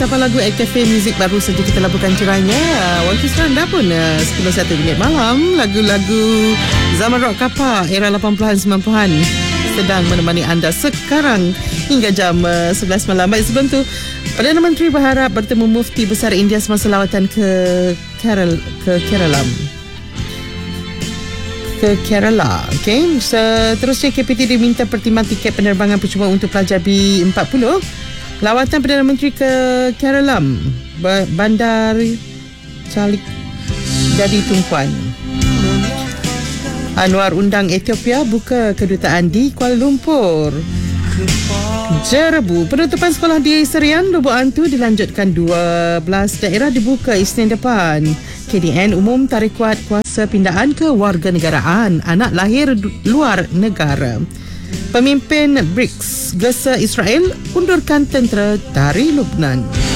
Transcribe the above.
Siapa lagu at Cafe Music baru saja kita lakukan cerainya. Waktu sekarang dah pun 10.01 malam. Lagu-lagu zaman rock kapak era 80-an 90-an sedang menemani anda sekarang hingga jam 11 malam. Baik, sebelum tu Perdana Menteri berharap bertemu Mufti Besar India semasa lawatan ke Kerala. Okey. Seterusnya KPT diminta pertimbang tiket penerbangan percuma untuk pelajar B40. Lawatan Perdana Menteri ke Kerala, bandar Calik jadi tumpuan. Anwar undang Ethiopia buka kedutaan di Kuala Lumpur. Jerebu, penutupan sekolah di Serian Lubuk Antu dilanjutkan 12 daerah dibuka Isnin depan. KDN umum tarik kuasa pindaan ke warganegaraan anak lahir luar negara. Pemimpin BRICS gesa Israel undurkan tentera dari Lubnan.